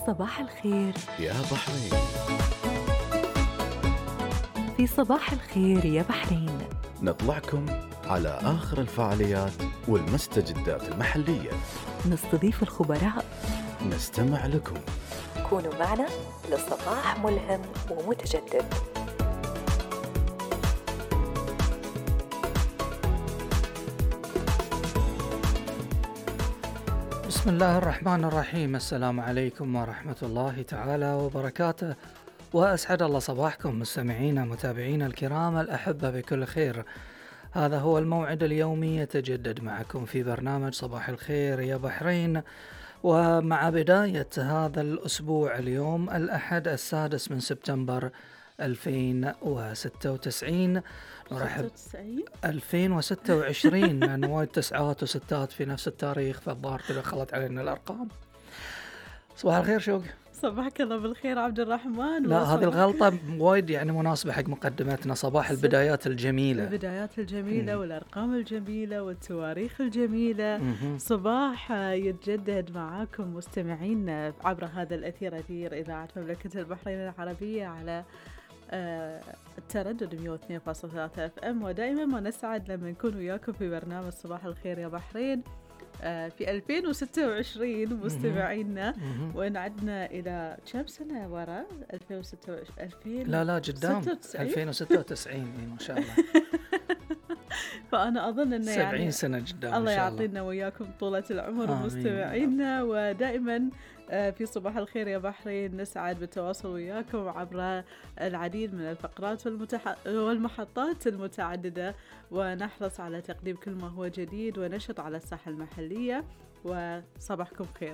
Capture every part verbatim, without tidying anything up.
صباح الخير يا بحرين. في صباح الخير يا بحرين. نطلعكم على آخر الفعاليات والمستجدات المحلية، نستضيف الخبراء، نستمع لكم. كونوا معنا لصباح ملهم ومتجدد. بسم الله الرحمن الرحيم. السلام عليكم ورحمة الله تعالى وبركاته، وأسعد الله صباحكم مستمعينا متابعينا الكرام الأحبة بكل خير. هذا هو الموعد اليومي يتجدد معكم في برنامج صباح الخير يا بحرين، ومع بداية هذا الأسبوع اليوم الأحد السادس من سبتمبر ألفين وستة وتسعين. نرحب ألفين وستة وعشرين لأن وايد تسعات وستات في نفس التاريخ، فالظاهر كذا خلط علينا الأرقام. صباح الخير شوق. صباحك الله بالخير عبد الرحمن. لا هذه الغلطة وايد يعني مناسبة حق مقدمتنا. صباح البدايات الجميلة، البدايات الجميلة م. والأرقام الجميلة والتواريخ الجميلة. م- صباح يتجدد معاكم مستمعين عبر هذا الأثير، أثير إذاعة مملكة البحرين العربية على آه التردد مئة واثنين فاصلة ثلاثة اف ام. ودائما ما نسعد لما نكون وياكم في برنامج صباح الخير يا بحرين آه في ألفين وستة وعشرين مستمعينا. وإن عدنا إلى كم سنة وراء ألفين وستة وعشرين؟ لا لا قدام ألفين وستة وتسعين ما شاء الله. فأنا أظن أنه يعني سبعين سنة قدام. الله يعطينا وياكم طولة العمر مستمعينا. ودائما في صباح الخير يا بحرين نسعد بالتواصل وياكم عبر العديد من الفقرات والمتح... والمحطات المتعددة، ونحرص على تقديم كل ما هو جديد ونشط على الساحة المحلية. وصباحكم خير.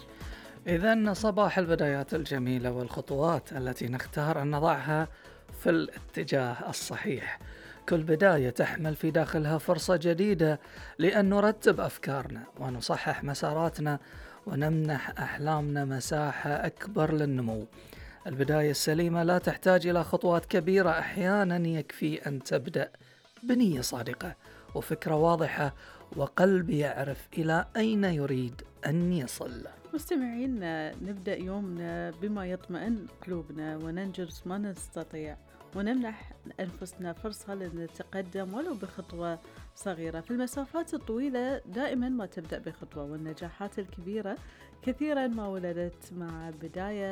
إذن صباح البدايات الجميلة والخطوات التي نختار أن نضعها في الاتجاه الصحيح. كل بداية تحمل في داخلها فرصة جديدة لأن نرتب أفكارنا ونصحح مساراتنا ونمنح أحلامنا مساحة أكبر للنمو. البداية السليمة لا تحتاج إلى خطوات كبيرة، أحيانا يكفي أن تبدأ بنية صادقة وفكرة واضحة وقلب يعرف إلى أين يريد أن يصل. مستمعين، نبدأ يومنا بما يطمئن قلوبنا وننجز ما نستطيع ونمنح أنفسنا فرصة لنتقدم ولو بخطوة صغيرة. في المسافات الطويلة دائما ما تبدأ بخطوة، والنجاحات الكبيرة كثيرا ما ولدت مع بداية